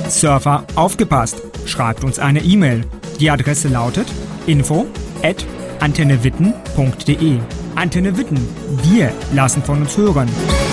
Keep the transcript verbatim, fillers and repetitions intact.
Surfer, aufgepasst! Schreibt uns eine E-Mail. Die Adresse lautet info at antennewitten punkt de. Antenne Witten, wir lassen von uns hören.